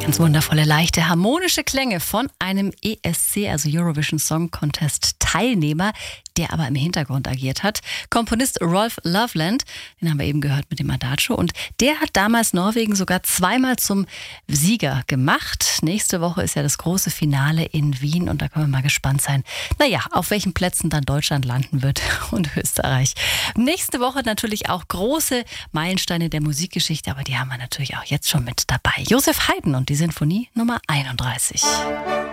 Ganz wundervolle, leichte, harmonische Klänge von einem ESC, also Eurovision Song Contest Teilnehmer, der aber im Hintergrund agiert hat. Komponist Rolf Loveland, den haben wir eben gehört mit dem Adagio, und der hat damals Norwegen sogar zweimal zum Sieger gemacht. Nächste Woche ist ja das große Finale in Wien und da können wir mal gespannt sein, auf welchen Plätzen dann Deutschland landen wird und Österreich. Nächste Woche natürlich auch große Meilensteine der Musikgeschichte, aber die haben wir natürlich auch jetzt schon mit dabei. Joseph Haydn und die Sinfonie Nummer 31.